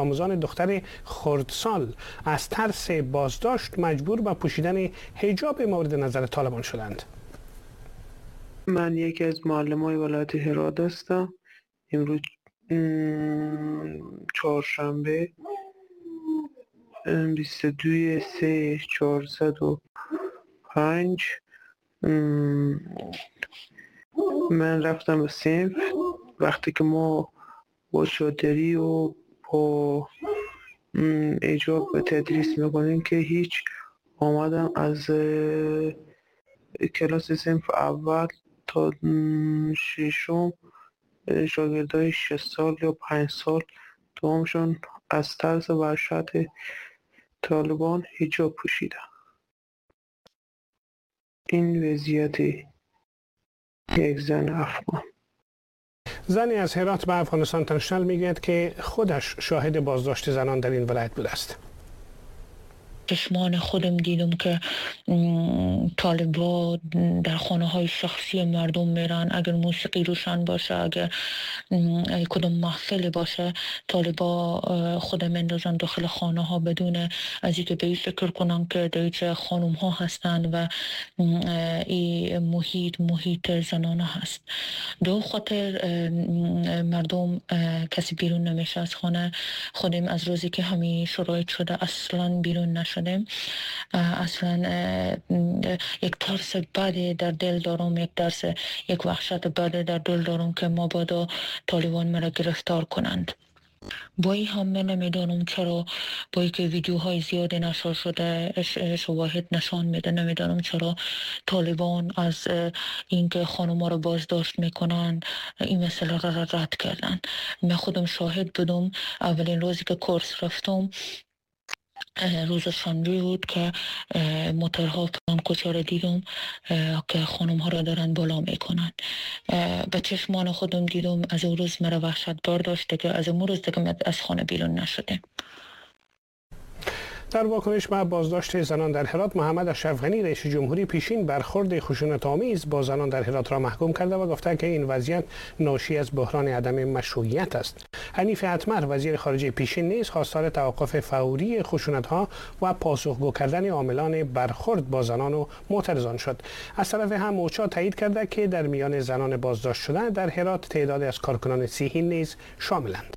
آموزان دختر خردسال از ترس بازداشت مجبور به پوشیدن حجاب مورد نظر طالبان شدند. من یکی از معلمای ولایت هرات هستم. امروز چهارشنبه 22/3/405 من رفتم به صنف. وقتی که ما با چادری و با حجاب به تدریس میکنیم که هیچ آمدم از کلاس صنف اول تا ششم شاگردای 6 سال یا 5 سال تمامشون از ترس وحشت طالبان حجاب پوشیدن. این وضعیت یک زن افغان. زنی از هرات به افغانستان اینترنشنال میگوید که خودش شاهد بازداشت زنان در این ولایت بوده است. چشمان خودم دیدم که طالبا در خانه های شخصی مردم میرن. اگر موسیقی روشن باشه، اگر کدام محفل باشه، طالبا خودم اندازن داخل خانه ها بدون از اینکه به این فکر کنن که در خانم ها هستن و این محیط زنانه هست. دو خاطر مردم کسی بیرون نمیشه از خانه. خودم از روزی که همین شرایط شده اصلا بیرون نشدیم. اصلا یک ترس بده در دل دارم، یک وحشت بده در دل دارم که مبادا طالبان مرا گرفتار کنند. با این هم نمیدانم چرا، با اینکه ویدیوهای زیادی نشر شده، شواهد نشان میده، نمیدانم چرا طالبان از اینکه خانوما رو بازداشت میکنن این مسئله را رد کردن. من خودم شاهد بودم. اولین روزی که کورس رفتم روز شنبه بود که موتورها پلان کوچه را دیدم که خانم ها را دارن بالا میکنن. به چشمان خودم دیدم. از اون روز مرا وحشت داشته که از اون روز دیگه از خانه بیرون نشده. در واکنش به بازداشت زنان در هرات، محمد اشرف غنی رئیس جمهوری پیشین برخورد خشونت‌آمیز با زنان در هرات را محکوم کرده و گفته که این وضعیت ناشی از بحران عدم مشروعیت است. حنیف اتمر وزیر خارجه پیشین نیز خواستار توقف فوری خشونت‌ها و پاسخگو کردن عاملان برخورد با زنان و معترضان شد. از طرف هم اوچا تایید کرده که در میان زنان بازداشت شده در هرات تعدادی از کارکنان صحی نیز شاملند.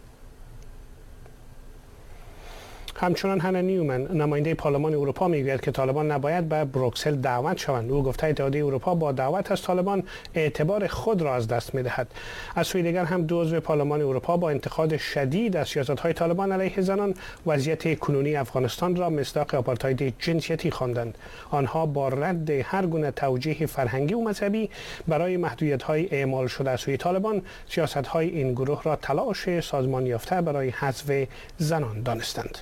همچنان هانا نیومن نماینده پارلمان اروپا میگوید که طالبان نباید به بروکسل دعوت شوند. او گفته اتحادیه اروپا با دعوت از طالبان اعتبار خود را از دست میدهد. از سوی دیگر هم دو عضو پارلمان اروپا با انتقاد شدید از سیاست‌های طالبان علیه زنان وضعیت کنونی افغانستان را مصداق آپارتاید جنسیتی خواندند. آنها با رد هر گونه توجیه فرهنگی و مذهبی برای محدودیت‌های اعمال شده از سوی طالبان، سیاست‌های این گروه را تلاش سازمان یافته برای حذف زنان دانستند.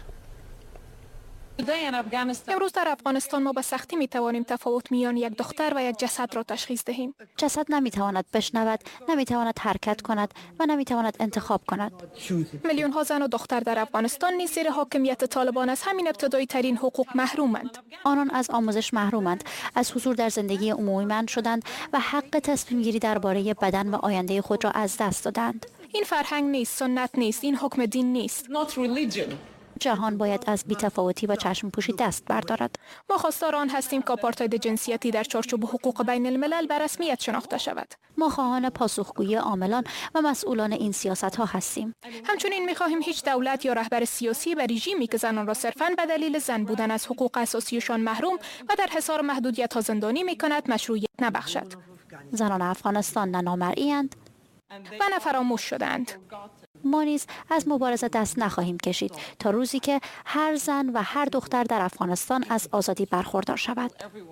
امروز در افغانستان ما به سختی می توانیم تفاوت میان یک دختر و یک جسد را تشخیص دهیم. جسد نمی تواند بشنود، نمی تواند حرکت کند و نمی تواند انتخاب کند. میلیون ها زن و دختر در افغانستان نیز زیر حاکمیت طالبان از همین ابتدایی ترین حقوق محرومند. آنان از آموزش محرومند، از حضور در زندگی عمومی منع شدند و حق تصمیم گیری درباره بدن و آینده خود را از دست دادند. این فرهنگ نیست، سنت نیست، این حکم دین نیست. جهان باید از بی‌تفاوتی و چشم پوشی دست بردارد. ما خواستار آن هستیم که آپارتاید جنسیتی در چارچوب حقوق بین الملل به رسمیت شناخته شود. ما خواهان پاسخگویی عاملان و مسئولان این سیاست ها هستیم. همچنین می‌خواهیم هیچ دولت یا رهبر سیاسی و رژیمی که زنان را صرفاً به دلیل زن بودن از حقوق اساسیشان محروم و در حصار محدودیت‌ها زندانی می‌کند مشروعیت نبخشد. زنان افغانستان نه نامرئی‌اند و نه فراموش شدند. ما نیز از مبارزه دست نخواهیم کشید تا روزی که هر زن و هر دختر در افغانستان از آزادی برخوردار شود.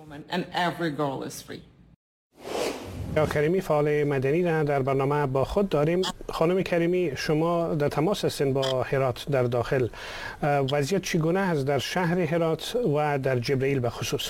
یا کریمی، فعال مدنی در برنامه با خود داریم. خانم کریمی، شما در تماس هستین با هرات در داخل. وضعیت چگونه است در شهر هرات و در جبرئیل به خصوص؟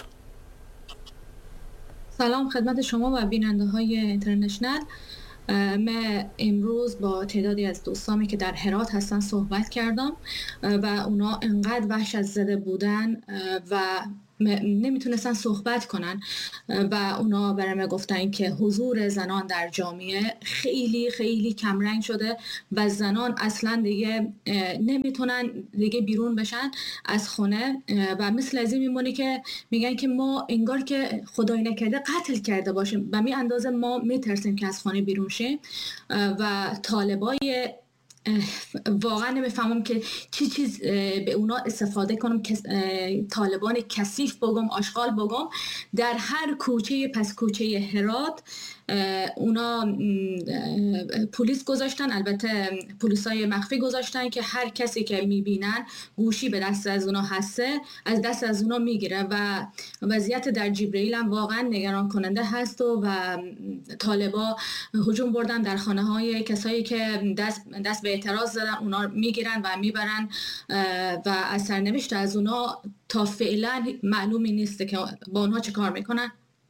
سلام خدمت شما و بیننده های اینترنشنال. من امروز با تعدادی از دوستامی که در هرات هستن صحبت کردم و اونا انقدر وحشت زده بودن و نمیتونستن صحبت کنن و اونا برام گفتن که حضور زنان در جامعه خیلی خیلی کمرنگ شده و زنان اصلا دیگه نمیتونن دیگه بیرون بشن از خونه و مثل از این میمونه که میگن که ما انگار که خدای نکرده قتل کرده باشیم، به می اندازه ما میترسیم که از خانه بیرون شیم و طالبای واقعا نمیفهمم که چی چیز به اونا استفاده کنم که طالبان کثیف بگم، آشغال بگم. در هر کوچه پس کوچه هرات اونا پلیس گذاشتن، البته پلیسای مخفی گذاشتن که هر کسی که میبینن گوشی به دست از اونا هسته از دست از اونا میگیره و وضعیت در جبرئیل هم واقعا نگران کننده هست و طالبا هجوم بردن در خانه های کسایی که دست به اعتراض زدن، اونا میگیرن و میبرن و از سرنوشت از اونا تا فعلا معلومی نیست که با اونها چه کار میکنن.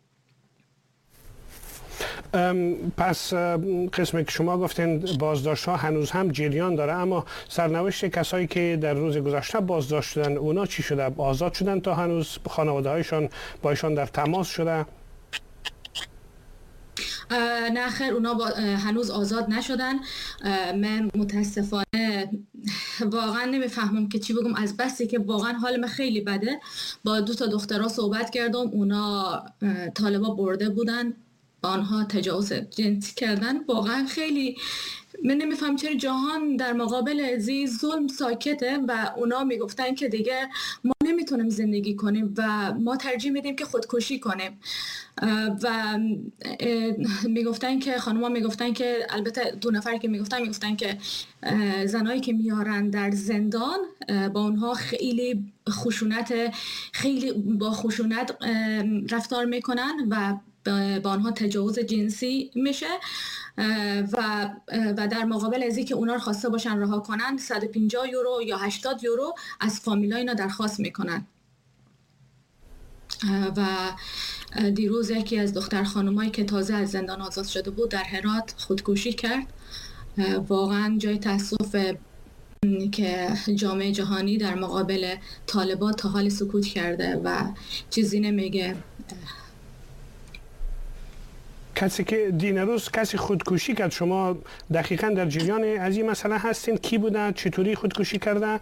پس قسمی که شما گفتین بازداشت ها هنوز هم جریان داره، اما سرنوشت کسایی که در روز گذشته بازداشت شدن اونا چی شده؟ آزاد شدن تا هنوز خانواده هایشان با ایشان در تماس شده؟ نه خیر، اونا هنوز آزاد نشدن. من متاسفانه واقعا نمیفهمم که چی بگم، از بسی که واقعا حال من خیلی بده. با 2 تا دخترها صحبت کردم، اونا طالبا برده بودن، آنها تجاوز جنسی کردن. واقعا خیلی من نمیفهم چرا جهان در مقابل زی ظلم ساکته و اونا میگفتن که دیگه ما نمیتونیم زندگی کنیم و ما ترجیح میدیم که خودکشی کنیم و میگفتن که خانوما میگفتن که البته 2 نفر که میگفتن که زنایی که میارن در زندان با اونها خیلی با خشونت رفتار میکنن و با آنها تجاوز جنسی میشه و در مقابل از اینکه اونا رو خواسته باشن رها کنن 150 یورو یا 80 یورو از فامیلای اینا درخواست میکنن. و دیروز یکی از دختر خانمایی که تازه از زندان آزاد شده بود در هرات خودکشی کرد. واقعا جای تأسف که جامعه جهانی در مقابل طالبان تا حال سکوت کرده و چیزی نمیگه. کسی که روز کسی خودکشی کرد، شما دقیقاً در جریان از این مسئله هستین؟ کی بوده؟ چطوری خودکشی کرده؟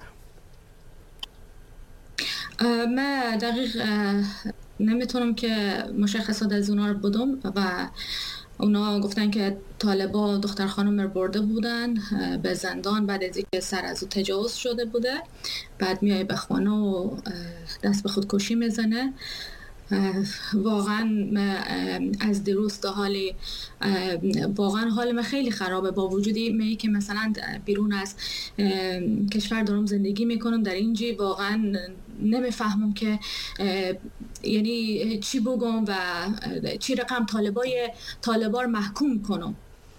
من دقیق نمیتونم که مشخصات از اونا رو بدم و اونا گفتن که طالبا دختر خانم رو برده بودن به زندان بعد از اینکه سر از او تجاوز شده بوده، بعد میای به خانه و دست به خودکشی میزنه. واقعا از دیروز تا حالی واقعا حال من خیلی خرابه، با وجودی که مثلا بیرون از کشور دارم زندگی میکنم، در اینجی واقعا نمیفهمم که یعنی چی بگم و چی رقم طالبا رو محکوم کنم.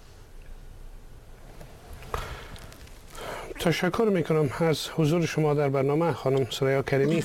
تشکر میکنم از حضور شما در برنامه خانم ثریا کریمی.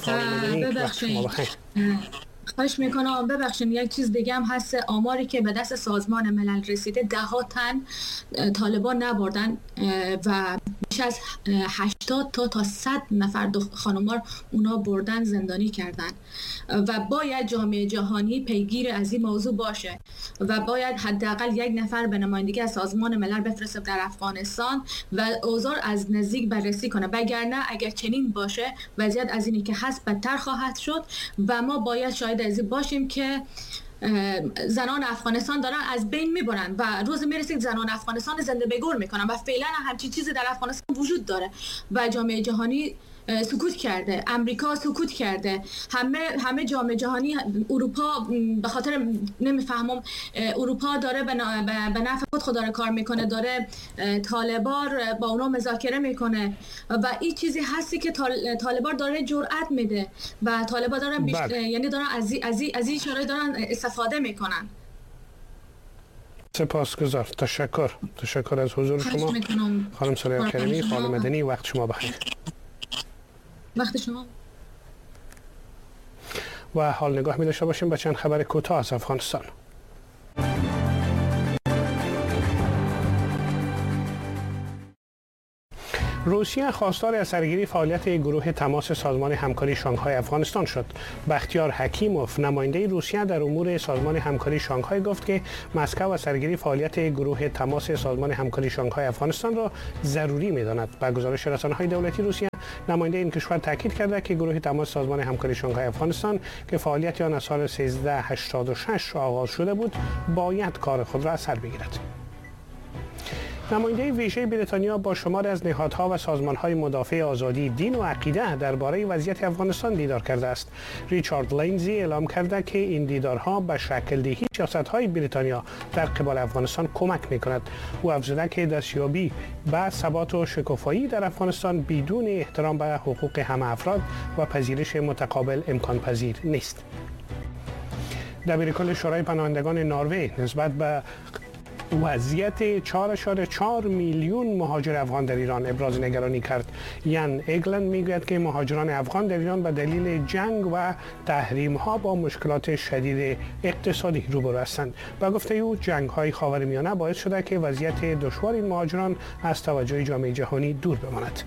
خواهش میکنم ببخشید. یک چیز دیگه هم هست، آماری که به دست سازمان ملل رسیده 10 تن طالبان نبردن و بیش از 80 تا 100 نفر خانم‌ها اونا بردن زندانی کردن و باید جامعه جهانی پیگیر از این موضوع باشه و باید حداقل 1 نفر به نمایندگی از سازمان ملل بفرسته در افغانستان و اوضاع از نزدیک بررسی کنه، وگرنه اگر چنین باشه وضعیت از اینی که هست بدتر خواهد شد و ما باید شاید از این باشیم که زنان افغانستان دارن از بین میبرن و روز میرسید زنان افغانستان زنده به گور میکنن و فعلا همچین چیزی در افغانستان وجود داره و جامعه جهانی سکوت کرده، امریکا سکوت کرده، همه جامعه جهانی، اروپا به خاطر نمیفهمم اروپا داره به نفع خود داره کار میکنه، داره طالبان با اونا مذاکره میکنه و این چیزی هستی که طالبان داره جرأت میده و طالبان دارن یعنی دارن از این شرایط دارن استفاده میکنن. سپاسگزار. تشکر از حضور شما خانم ثریا کریمی. خانم مدنی، وقت شما بخیر. وقت شما. و حال نگاه می داشته باشیم به چند خبر کوتاه از افغانستان. روسیه خواستار از سرگیری فعالیت گروه تماس سازمان همکاری شانگهای افغانستان شد. بختیار حکیموف نماینده روسیه در امور سازمان همکاری شانگهای گفت که مسکو از سرگیری فعالیت گروه تماس سازمان همکاری شانگهای افغانستان را ضروری می‌داند. با گزارش رسانه‌های دولتی روسیه، نماینده این کشور تاکید کرده که گروه تماس سازمان همکاری شانگهای افغانستان که فعالیت آن از سال 1386 آغاز شده بود، باید کار خود را از سر بگیرد. نماینده ویژه بریتانیا با شمار از نهادها و سازمانهای مدافع آزادی دین و عقیده درباره وضعیت افغانستان دیدار کرده است. ریچارد لینزی اعلام کرده که این دیدارها به شکل دهی سیاست‌های بریتانیا در قبال افغانستان کمک می‌کند. او افزوده که دستیابی به ثبات و شکوفایی در افغانستان بدون احترام به حقوق همه افراد و پذیرش متقابل امکان پذیر نیست. دبیرکل شورای پناهندگان نروژ نسبت به وضعیت 4.4 میلیون مهاجر افغان در ایران ابراز نگرانی کرد. یان اگلند میگوید که مهاجران افغان در ایران به دلیل جنگ و تحریم ها با مشکلات شدید اقتصادی روبرو هستند. با گفته او جنگ های خاورمیانه باعث شده که وضعیت دشوار این مهاجران از توجه جامعه جهانی دور بماند.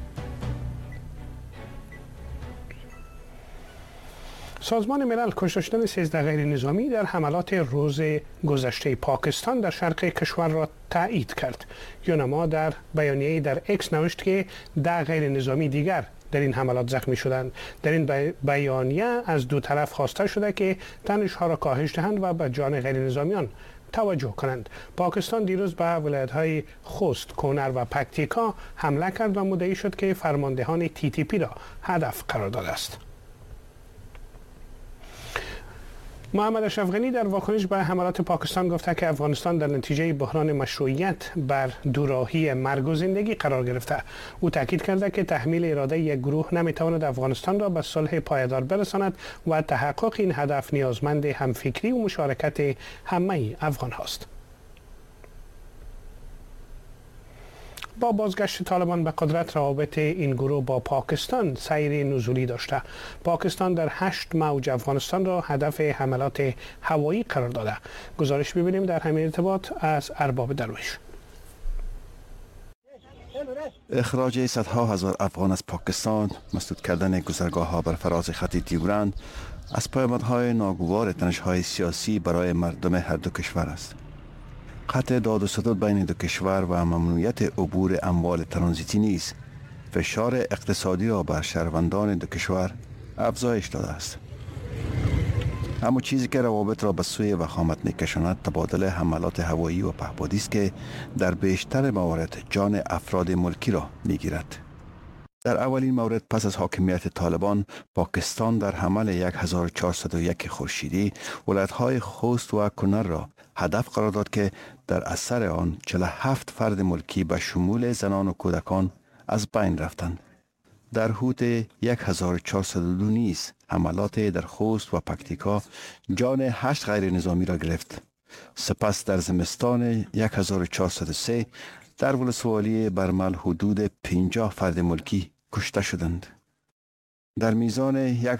سازمان ملل کشته 13 غیر نظامی در حملات روز گذشته پاکستان در شرق کشور را تایید کرد. یونما در بیانیه‌ای در اکس نوشت که 10 غیر نظامی دیگر در این حملات زخمی شدند. در این بیانیه از دو طرف خواسته شده که تنش‌ها را کاهش دهند و به جان غیر نظامیان توجه کنند. پاکستان دیروز به ولایت‌های خوست، کنر و پکتیکا حمله کرد و مدعی شد که فرماندهان TTP را هدف قرار داده است. محمد اشرف غنی در واکنش به حملات پاکستان گفته که افغانستان در نتیجه بحران مشروعیت بر دوراهی مرگ و زندگی قرار گرفته. او تاکید کرده که تحمیل اراده یک گروه نمیتواند افغانستان را به صلح پایدار برساند و تحقق این هدف نیازمند همفکری و مشارکت همه افغان هاست. با بازگشت طالبان به قدرت، روابط این گروه با پاکستان سیر نزولی داشته. پاکستان در 8 موج افغانستان را هدف حملات هوایی قرار داده. گزارش ببینیم در همین ارتباط از ارباب درویش. اخراج صدها هزار افغان از پاکستان، مسدود کردن گذرگاه‌ها بر فراز خط دیورند از پیامدهای ناگوار تنش‌های سیاسی برای مردم هر دو کشور است. قطع داد و ستد بین دو کشور و ممنوعیت عبور اموال ترانزیتی نیز فشار اقتصادی را بر شهروندان دو کشور افزایش داده است. اما چیزی که روابط را به سوی وخامت می‌کشاند تبادل حملات هوایی و پهپادی است که در بیشتر موارد جان افراد ملکی را می‌گیرد. در اولین مورد پس از حاکمیت طالبان، پاکستان در حمل 1401 خورشیدی ولایت‌های خوست و کنر را هدف قرار داد که در اثر آن 47 فرد ملکی به شمول زنان و کودکان از بین رفتند. در حدود 1402 نیز حملات در خوست و پکتیکا جان 8 غیر نظامی را گرفت. سپس در زمستان 1403 در ولسوالی برمل حدود 50 فرد ملکی کشته شدند. در میزان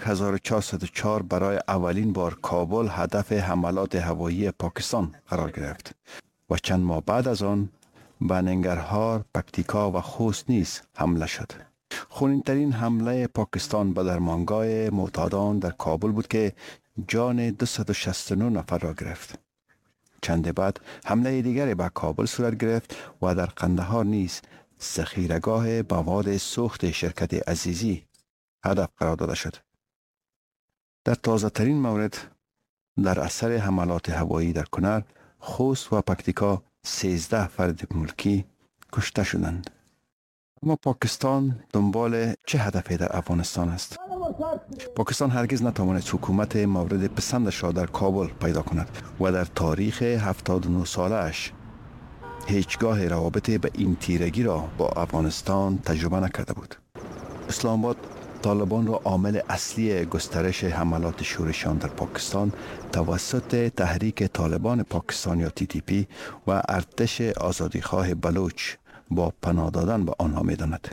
1404 برای اولین بار کابل هدف حملات هوایی پاکستان قرار گرفت و چند ماه بعد از آن به ننگرهار، پکتیکا و خوست نیز حمله شد. خونین‌ترین حمله پاکستان به درمانگاه معتادان در کابل بود که جان 269 نفر را گرفت. چند بعد حمله دیگری به کابل صورت گرفت و در قندهار نیز ذخیره‌گاه مواد سوخت شرکت عزیزی هدف قرار داده شد. در تازه ترین مورد در اثر حملات هوایی در کنر، خوست و پکتیکا 13 فرد ملکی کشته شدند. اما پاکستان دنبال چه هدفی در افغانستان است؟ پاکستان هرگز نتوانست حکومت مورد پسندش را در کابل پیدا کند و در تاریخ 79 سالش هیچگاه روابط به این تیرگی را با افغانستان تجربه نکرده بود. اسلام آباد طالبان را عامل اصلی گسترش حملات شورشیان در پاکستان توسط تحریک طالبان پاکستان یا TTP و ارتش آزادیخواه بلوچ با پناه دادن به آنها می‌داند.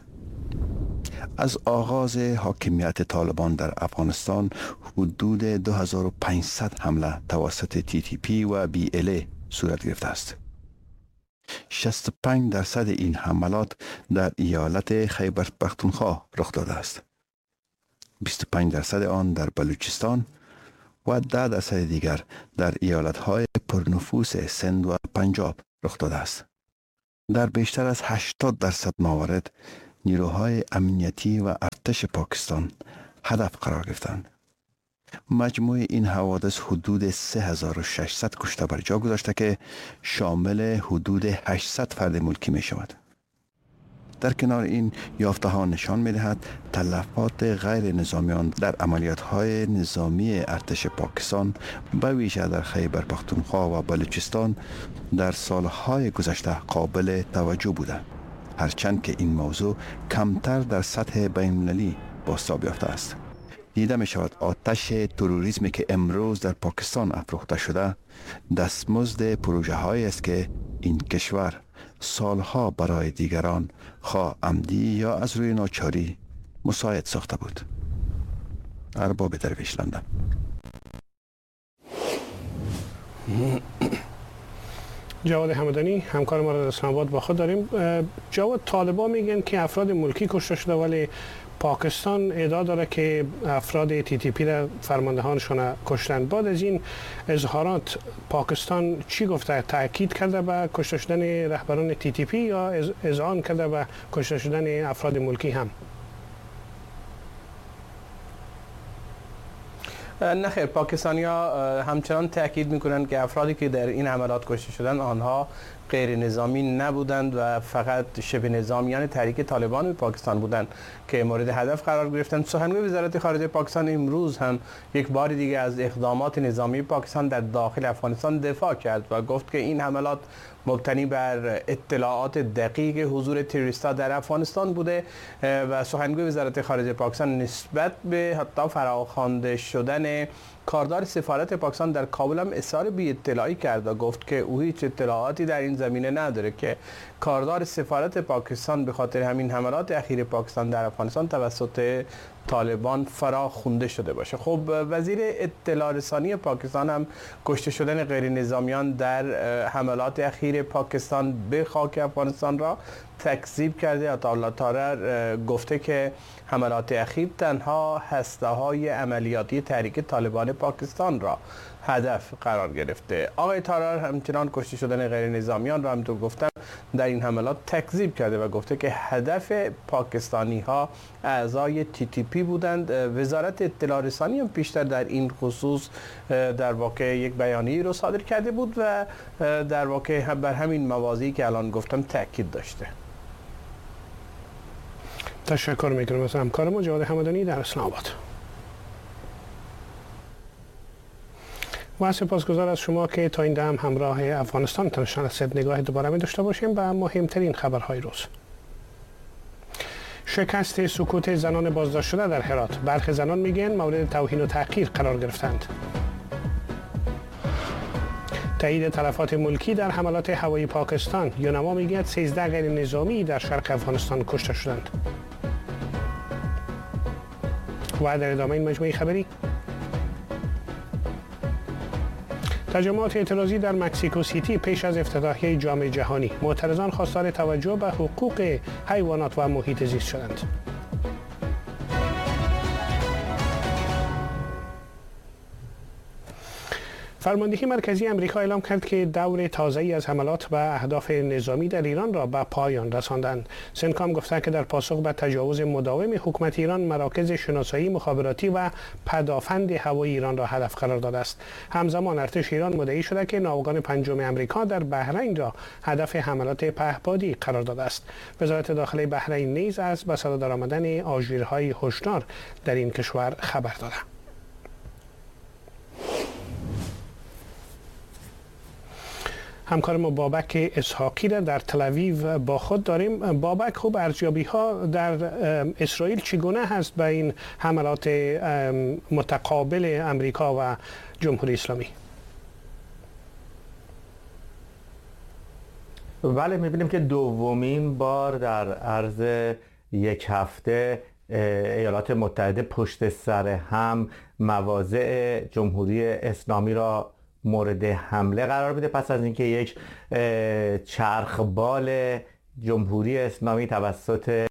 از آغاز حاکمیت طالبان در افغانستان حدود 2500 حمله توسط TTP و BLA صورت گرفته است. 65% این حملات در ایالت خیبر پختونخوا رخ داده است. 25% آن در بلوچستان و 10% دیگر در ایالت‌های پرنفوس سند و پنجاب رخ داده است. در بیشتر از 80% موارد نیروهای امنیتی و ارتش پاکستان هدف قرار گرفتند. مجموع این حوادث حدود 3600 کشته بر جا گذاشته که شامل حدود 800 فرد ملکی می شود. در کنار این یافته ها نشان می دهد تلفات غیر نظامیان در عملیات های نظامی ارتش پاکستان به ویژه در خیبر پختونخوا و بلوچستان در سالهای گذشته قابل توجه بوده، هرچند که این موضوع کمتر در سطح بین‌المللی بازتاب یافته است. دیده می شود آتش تروریسمی که امروز در پاکستان افروخته شده دستمزد پروژه هایی است که این کشور سالها برای دیگران خواه عمدی یا از روی ناچاری مساعد ساخته بود. ارباب درویش، لندن. جواد همدانی همکار ما را در اسلام آباد با خود داریم. جواد، طالبان میگن که افراد ملکی کشته شده، ولی پاکستان ادعا داره که افراد TTP را فرماندهانشون کشتند. بعد از این اظهارات پاکستان چی گفته؟ تاکید کرده به کشته شدن رهبران TTP یا اذعان کرده به کشته شدن افراد ملکی هم؟ نه خیر، پاکستانی‌ها همچنان تاکید میکنند که افرادی که در این حملات کشته شدند آنها غیر نظامی نبودند و فقط شبه نظامیان تحریک طالبان پاکستان بودند که مورد هدف قرار گرفتند. سخنگوی وزارت خارجه پاکستان امروز هم یک بار دیگه از اقدامات نظامی پاکستان در داخل افغانستان دفاع کرد و گفت که این حملات مبتنی بر اطلاعات دقیق حضور تروریست‌ها در افغانستان بوده و سخنگوی وزارت خارجه پاکستان نسبت به حتی فراخوانده شدن کاردار سفارت پاکستان در کابل هم اظهار بی اطلاعی کرد و گفت که او هیچ اطلاعاتی در این زمینه نداره که کاردار سفارت پاکستان به خاطر همین حملات اخیر پاکستان در افغانستان توسط طالبان فرا خونده شده باشه. خب وزیر اطلاع رسانی پاکستان هم کشته شدن غیر نظامیان در حملات اخیر پاکستان به خاک افغانستان را تکذیب کرده. عطاالله تارر گفته که حملات اخیر تنها هسته‌های عملیاتی تحریک طالبان پاکستان را هدف قرار گرفته. آقای تارر همچنان کشته شدن غیر نظامیان را همونطور گفتم در این حملات تکذیب کرده و گفته که هدف پاکستانی ها اعضای TTP بودند. وزارت اطلاع رسانی هم پیشتر در این خصوص در واقع یک بیانیه رو صادر کرده بود و در واقع بر همین مواضعی که الان گفتم تاکید داشته. تشکر میکنم از همکارم جواد همدانی در اسلام آباد. و سپاسگزار از شما که تا این دم همراه افغانستان اینترنشنال نگاه دوباره می داشته باشیم به مهمترین خبرهای روز. شکست سکوت زنان بازداشت شده در هرات. برخی زنان میگن مورد توهین و تحقیر قرار گرفتند. تایید تلفات ملکی در حملات هوایی پاکستان. یونما میگه 13 غیر نظامی در شرق افغانستان کشته شدند. و در ادامه این مجموعه خبری تجمعات اعتراضی در مکزیکو سیتی پیش از افتتاحیه جام جهانی. معترضان خواستار توجه به حقوق حیوانات و محیط زیست شدند. فرماندهی مرکزی امریکا اعلام کرد که دور تازه‌ای از حملات به اهداف نظامی در ایران را به پایان رساندند. سنکام گفته که در پاسخ به تجاوز مداوم حکومت ایران مراکز شناسایی مخابراتی و پدافند هوایی ایران را هدف قرار داده است. همزمان ارتش ایران مدعی شده که ناوگان پنجم امریکا در بحرین را هدف حملات پهپادی قرار داده است. وزارت داخلی بحرین نیز از به صدا درآمدن آژیرهای هشدار در این کشور خبر داده. همکار ما بابک اسحاقی را در تل‌آویو با خود داریم. بابک، خوب ارزیابی ها در اسرائیل چگونه هست به این حملات متقابل امریکا و جمهوری اسلامی؟ بله، می‌بینیم که دومین بار در عرض یک هفته ایالات متحده پشت سر هم مواضع جمهوری اسلامی را مورد حمله قرار بده پس از اینکه یک چرخبال جمهوری اسلامی توسط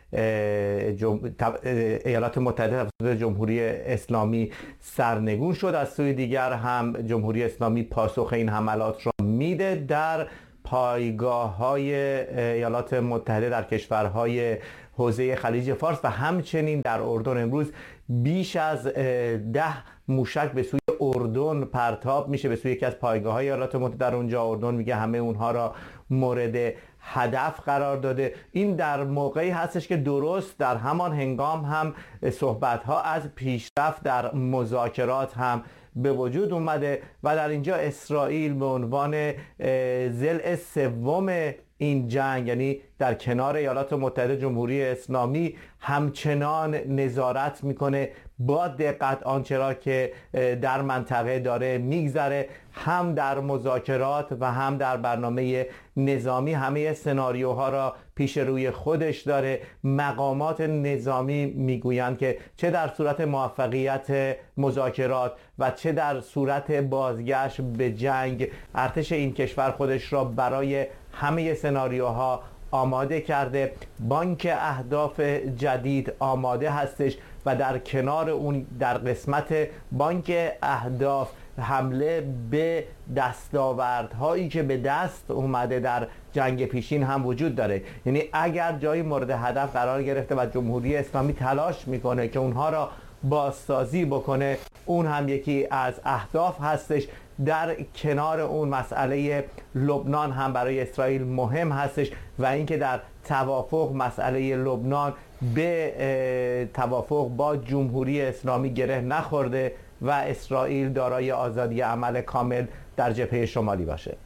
ایالات متحده توسط جمهوری اسلامی سرنگون شد. از سوی دیگر هم جمهوری اسلامی پاسخ این حملات را میده در پایگاه‌های ایالات متحده در کشورهای حوزه خلیج فارس و همچنین در اردن. امروز بیش از 10 موشک به سوی اردن پرتاب میشه، به سوی یکی از پایگاه‌های ایالات متحده در اونجا. اردن میگه همه اونها را مورد هدف قرار داده. این در موقعی هستش که درست در همان هنگام هم صحبت‌ها از پیشرفت در مذاکرات هم به وجود اومده و در اینجا اسرائیل به عنوان ضلع سوم این جنگ، یعنی در کنار ایالات متحده جمهوری اسلامی، همچنان نظارت میکنه با دقت آنچه را که در منطقه داره میگذره، هم در مذاکرات و هم در برنامه نظامی. همه سناریوها را پیش روی خودش داره. مقامات نظامی میگویند که چه در صورت موفقیت مذاکرات و چه در صورت بازگشت به جنگ، ارتش این کشور خودش را برای همه سناریوها آماده کرده. بانک اهداف جدید آماده هستش و در کنار اون در قسمت بانک اهداف حمله به دستاوردهایی که به دست اومده در جنگ پیشین هم وجود داره. یعنی اگر جایی مورد هدف قرار گرفته و جمهوری اسلامی تلاش میکنه که اونها را بازسازی بکنه، اون هم یکی از اهداف هستش. در کنار اون مسئله لبنان هم برای اسرائیل مهم هستش و اینکه در توافق مسئله لبنان به توافق با جمهوری اسلامی گره نخورده و اسرائیل دارای آزادی عمل کامل در جبهه شمالی باشه.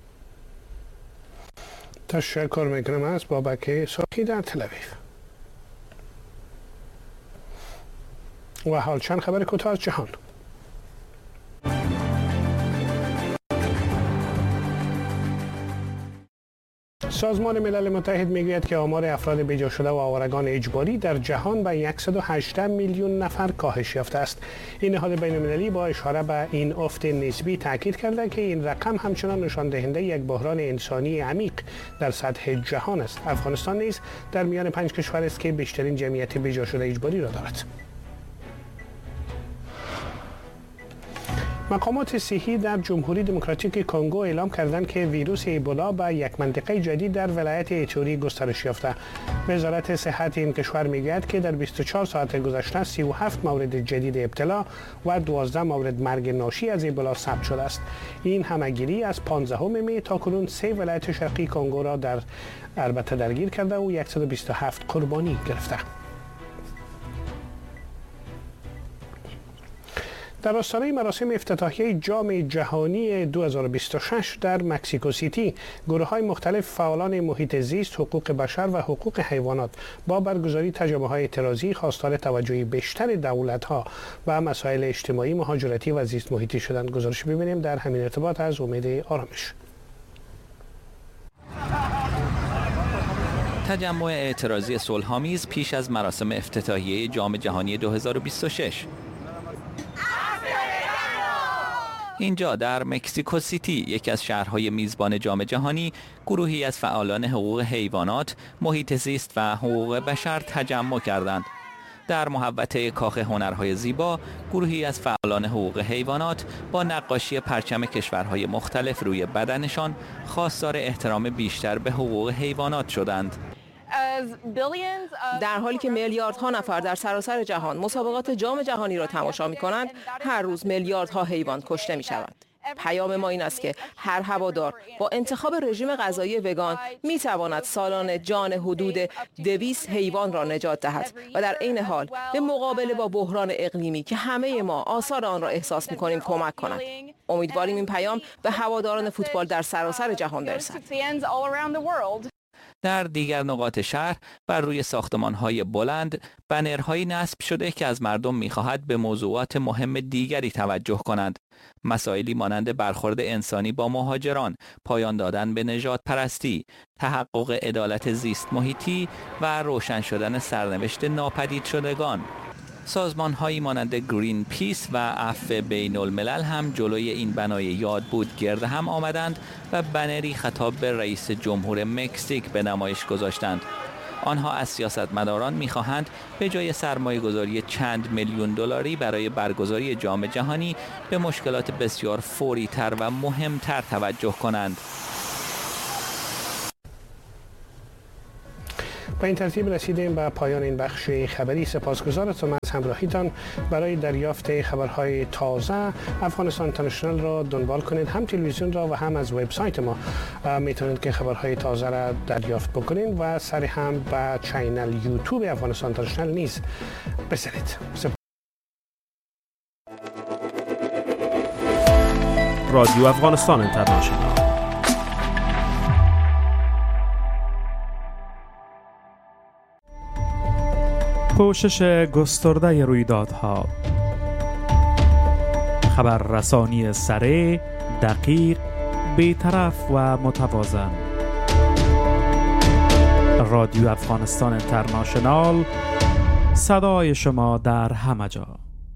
تشکر میکنم از بابک ساقی در تل آویو. و حال چند خبر کوتاه از جهان. سازمان ملل متحد میگوید که آمار افراد بیجا شده و آوارگان اجباری در جهان به 118 میلیون نفر کاهش یافته است. این نهاد بین المللی با اشاره به این افت نسبی تاکید کرده که این رقم همچنان نشان دهنده یک بحران انسانی عمیق در سطح جهان است. افغانستان نیز در میان 5 کشور است که بیشترین جمعیت بیجا شده اجباری را دارد. مقامات صحی در جمهوری دموکراتیک کنگو اعلام کردند که ویروس ایبولا به یک منطقه جدید در ولایت ایتوری گسترش یافته. وزارت صحت این کشور میگوید که در 24 ساعت گذشته 37 مورد جدید ابتلا و 12 مورد مرگ ناشی از ایبولا ثبت شده است. این همهگیری از 15 می تا کنون 3 ولایت شرقی کنگو را البته درگیر کرده و 127 قربانی گرفته. در آستانه مراسم افتتاحیه جام جهانی 2026 در مکزیکو سیتی، گروه‌های مختلف فعالان محیط زیست، حقوق بشر و حقوق حیوانات با برگزاری تجمع‌های اعتراضی خواستار توجه بیشتر دولت‌ها و مسائل اجتماعی، مهاجرتی و زیست محیطی شدند. گزارش ببینیم در همین ارتباط از امید آرامش. تجمع اعتراضی صلح‌آمیز پیش از مراسم افتتاحیه جام جهانی 2026. اینجا در مکزیکو سیتی، یکی از شهرهای میزبان جام جهانی، گروهی از فعالان حقوق حیوانات، محیط زیست و حقوق بشر تجمع کردند. در محوطه کاخ هنرهای زیبا، گروهی از فعالان حقوق حیوانات با نقاشی پرچم کشورهای مختلف روی بدنشان خواستار احترام بیشتر به حقوق حیوانات شدند. در حالی که میلیاردها نفر در سراسر جهان مسابقات جام جهانی را تماشا می‌کنند، هر روز میلیاردها حیوان کشته می‌شوند. پیام ما این است که هر هوادار با انتخاب رژیم غذایی وگان می‌تواند سالانه جان حدود 200 حیوان را نجات دهد و در عین حال به مقابله با بحران اقلیمی که همه ما آثار آن را احساس می‌کنیم کمک کند. امیدواریم این پیام به هواداران فوتبال در سراسر جهان برسد. در دیگر نقاط شهر بر روی ساختمان‌های بلند بنرهایی نصب شده که از مردم می‌خواهد به موضوعات مهم دیگری توجه کنند. مسائلی مانند برخورد انسانی با مهاجران، پایان دادن به نژاد پرستی، تحقق عدالت زیست محیطی و روشن شدن سرنوشت ناپدید شدگان. سازمان‌هایی مانند گرین پیس و عفو بین الملل هم جلوی این بنای یاد بود گرد هم آمدند و بنری خطاب به رئیس جمهور مکزیک به نمایش گذاشتند. آنها از سیاستمداران می‌خواهند به جای سرمایه‌گذاری چند میلیون دلاری برای برگزاری جام جهانی به مشکلات بسیار فوری‌تر و مهمتر توجه کنند. با این ترتیب رسیدیم به پایان این بخش خبری. سپاسگزارم از همراهیتان. برای دریافت خبرهای تازه افغانستان اینترنشنال را دنبال کنید، هم تلویزیون را و هم از وبسایت ما میتونید که خبرهای تازه را دریافت بکنید و سری هم به چینل یوتیوب افغانستان اینترنشنال نیز بزنید. رادیو افغانستان اینترنشنال. پوشش گسترده رویدادها، خبررسانی سریع، دقیق، بی‌طرف و متوازن. رادیو افغانستان اینترنشنال، صدای شما در همه جا.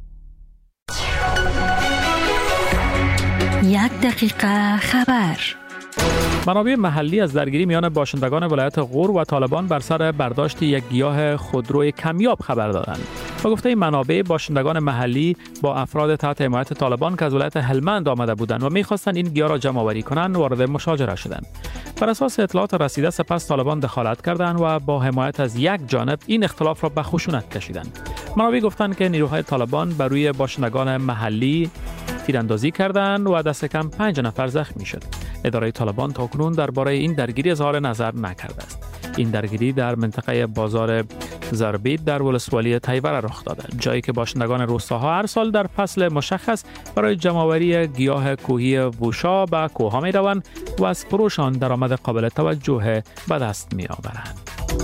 1 دقیقه خبر. منابع محلی از درگیری میان باشندگان ولایت غور و طالبان بر سر برداشت یک گیاه خودروی کمیاب خبر دادند. با گفته منابع، باشندگان محلی با افراد تحت حمایت طالبان که از ولایت هلمند آمده بودند و می‌خواستند این گیاه را جمع آوری کنند وارد مشاجره شدند. بر اساس اطلاعات رسیده سپس طالبان دخالت کردند و با حمایت از یک جانب این اختلاف را به خشونت کشیدند. منابع گفتند که نیروهای طالبان بر روی باشندگان محلی تیراندازی کردند و دست کم 5 نفر زخمی شد. اداره طالبان تاکنون درباره این درگیری اظهار نظر نکرده است. این درگیری در منطقه بازار زربید در ولسوالی تیوره رخ داده، جایی که باشندگان روستاها هر سال در فصل مشخص برای جمع‌آوری گیاه کوهی ووشا به کوه‌ها می‌روند و از فروش آن درآمد قابل توجه به دست می‌آورند.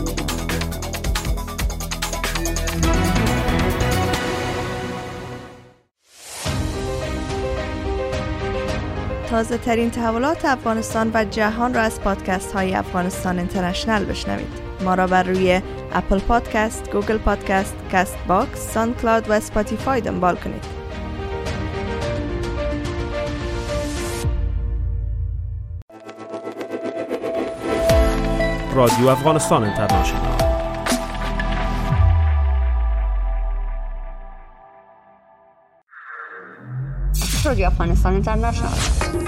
تازه ترین تحولات افغانستان و جهان را از پادکست های افغانستان اینترنشنال بشنوید. ما را بر روی اپل پادکست، گوگل پادکست، کاست باکس، ساوند کلاود و اسپاتیفای دنبال کنید. رادیو افغانستان اینترنشنال. رادیو افغانستان اینترنشنال.